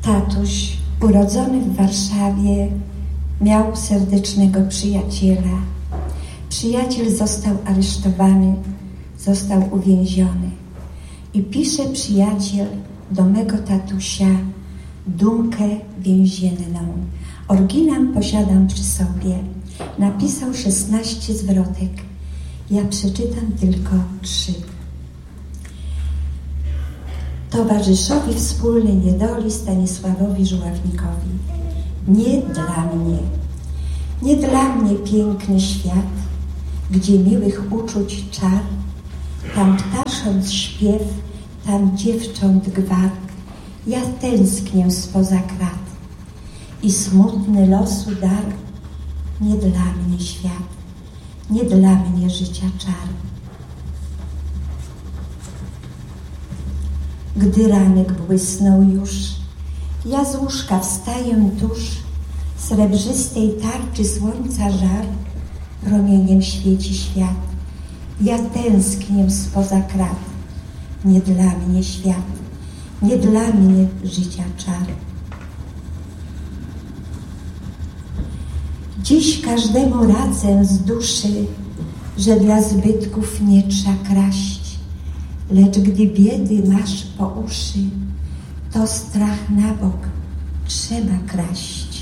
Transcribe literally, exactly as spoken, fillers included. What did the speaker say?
Tatuś, urodzony w Warszawie, miał serdecznego przyjaciela. Przyjaciel został aresztowany, został uwięziony. I pisze przyjaciel do mego tatusia dumkę więzienną. Oryginał posiadam przy sobie. Napisał szesnaście zwrotek. Ja przeczytam tylko trzy. Towarzyszowi wspólnej niedoli Stanisławowi Żuławnikowi. Nie dla mnie, nie dla mnie piękny świat, gdzie miłych uczuć czar, tam ptasząc śpiew, tam dziewcząt gwar, ja tęsknię spoza krat i smutny losu dar, nie dla mnie świat, nie dla mnie życia czar. Gdy ranek błysnął już, ja z łóżka wstaję tuż, srebrzystej tarczy słońca żar, promieniem świeci świat. Ja tęsknię spoza krat, nie dla mnie świat, nie dla mnie życia czar. Dziś każdemu radzę z duszy, że dla zbytków nie trzeba kraść, lecz gdy biedy masz po uszy, to strach na bok trzeba kraść.